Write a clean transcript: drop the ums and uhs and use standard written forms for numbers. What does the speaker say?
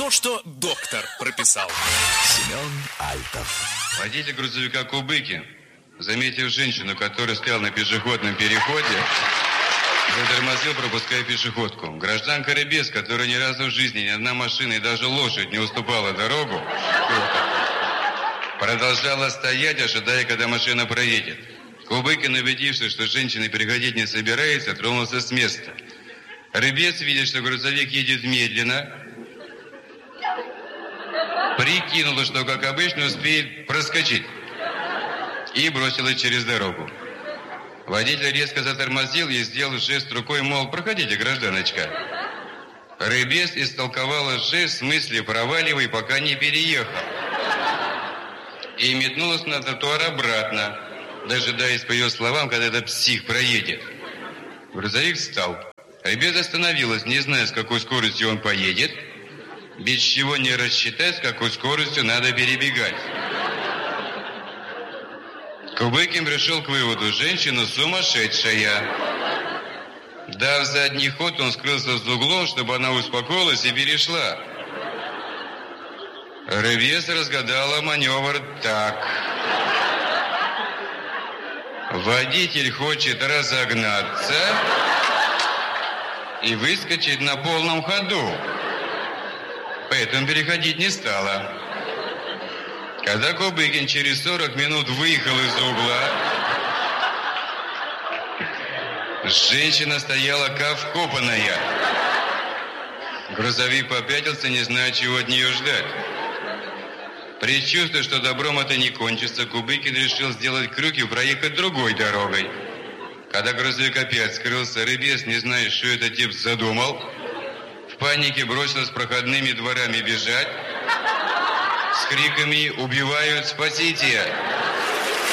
то, что доктор прописал. Семен Альтов. Водитель грузовика Кубыкин, заметив женщину, которая стояла на пешеходном переходе, затормозил, пропуская пешеходку. Гражданка Рыбес, которая ни разу в жизни ни одна машина и даже лошадь не уступала дорогу, продолжала стоять, ожидая, когда машина проедет. Кубыкин, убедившись, что женщина переходить не собирается, тронулся с места. Рыбес, видя, что грузовик едет медленно, прикинула, что, как обычно, успеет проскочить, и бросилась через дорогу. Водитель резко затормозил и сделал жест рукой, мол, проходите, гражданочка. Рыбес истолковала жест в смысле проваливай, пока не переехал. И метнулась на тротуар обратно, дожидаясь, по ее словам, когда этот псих проедет. Грузовик встал. Рыбес остановилась, не зная, с какой скоростью он поедет, без чего не рассчитать, с какой скоростью надо перебегать. Кубыкин пришел к выводу, женщина сумасшедшая. Дав задний ход, он скрылся за углом, чтобы она успокоилась и перешла. Рыбес разгадала маневр так. Водитель хочет разогнаться и выскочить на полном ходу, поэтому переходить не стала. Когда Кубыкин через 40 минут выехал из-за угла, женщина стояла как вкопанная. Грузовик попятился, не зная, чего от нее ждать. Предчувствуя, что добром это не кончится, Кубыкин решил сделать крюк и проехать другой дорогой. Когда грузовик опять скрылся, Рыбес, не зная, что этот тип задумал, в панике бросилась проходными дворами бежать с криками «Убивают, спасите!».